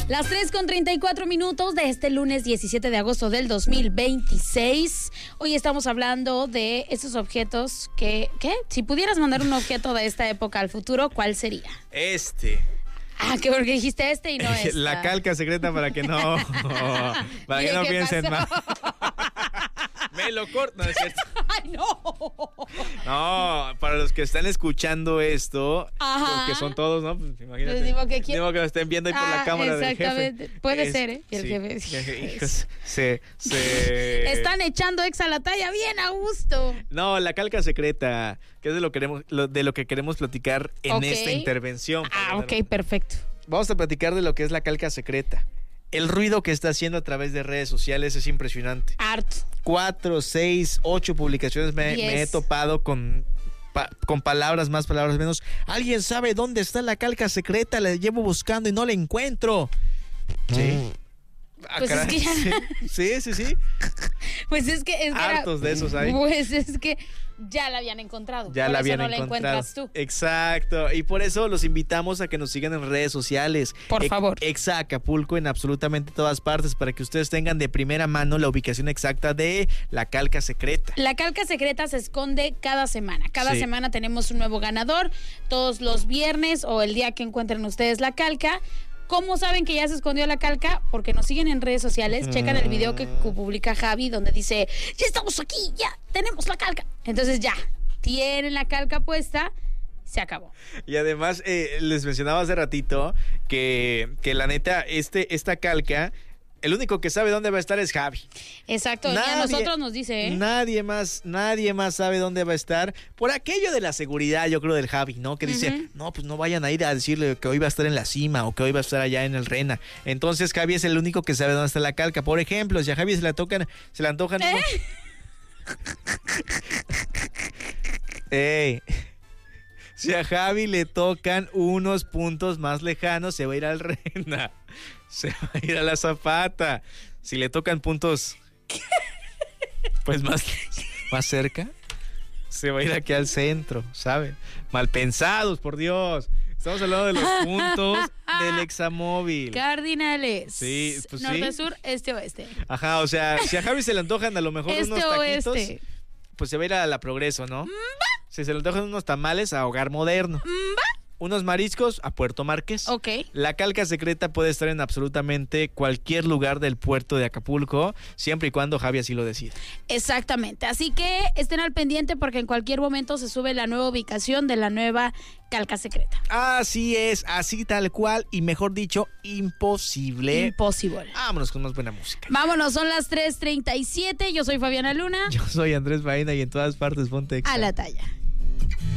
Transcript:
Las 3:34 de este lunes 17 de agosto del 2026. Hoy estamos hablando de esos objetos que... ¿Qué? Si pudieras mandar un objeto de esta época al futuro, ¿cuál sería? Que porque dijiste y no esta. La calca secreta para que no... para que no piensen más. Me lo corto, no es cierto. ¡Ay, no! No, para los que están escuchando esto, que son todos, ¿no? Pues imagínate. Les digo que que lo estén viendo ahí por la cámara del jefe. Exactamente. Puede ser, ¿eh? Y el jefe. Hijos, Están echando a la talla bien a gusto. No, la calca secreta, que es de lo que queremos platicar en esta intervención. Ok, perfecto. Vamos a platicar de lo que es la calca secreta. El ruido que está haciendo a través de redes sociales es impresionante. Harto. 4, 6, 8 publicaciones me he topado con palabras más, palabras menos. ¿Alguien sabe dónde está la calca secreta? La llevo buscando y no la encuentro. Sí. Pues es que ya... Sí. Pues es que... Hartos de esos hay. Pues es que ya la habían encontrado. Ya la habían encontrado. La encuentras tú. Exacto. Y por eso los invitamos a que nos sigan en redes sociales. Por favor. Exa Acapulco en absolutamente todas partes para que ustedes tengan de primera mano la ubicación exacta de la calca secreta. La calca secreta se esconde cada semana. Cada semana tenemos un nuevo ganador. Todos los viernes o el día que encuentren ustedes la calca. ¿Cómo saben que ya se escondió la calca? Porque nos siguen en redes sociales, checan el video que publica Javi donde dice, ya estamos aquí, ya tenemos la calca. Entonces ya, tienen la calca puesta, se acabó. Y además, les mencionaba hace ratito que la neta, esta calca... El único que sabe dónde va a estar es Javi. Exacto, y a nosotros nos dice, Nadie más sabe dónde va a estar. Por aquello de la seguridad, yo creo, del Javi, ¿no? Que dice, no, pues no vayan a ir a decirle que hoy va a estar en la cima o que hoy va a estar allá en el Rena. Entonces Javi es el único que sabe dónde está la calca. Por ejemplo, si a Javi se le antojan unos... ¡Ey! Si a Javi le tocan unos puntos más lejanos, se va a ir al Rena. Se va a ir a la Zapata. Si le tocan puntos pues más cerca, se va a ir aquí al centro, ¿sabe? Mal pensados, por Dios. Estamos hablando de los puntos del Examóvil. Cardinales. Sí, pues norte, sur, este, oeste. Ajá, o sea, si a Javi se le antojan a lo mejor unos taquitos, oeste, pues se va a ir a la Progreso, ¿no? Si se le antojan unos tamales, a Hogar Moderno. Unos mariscos, a Puerto Márquez. Ok. La calca secreta puede estar en absolutamente cualquier lugar del puerto de Acapulco, siempre y cuando Javi así lo decida. Exactamente. Así que estén al pendiente porque en cualquier momento se sube la nueva ubicación de la nueva calca secreta. Así es, así tal cual, y mejor dicho, imposible. Imposible. Vámonos con más buena música. Vámonos, son las 3:37. Yo soy Fabiana Luna. Yo soy Andrés Baena y en todas partes ponte Exa. A la talla.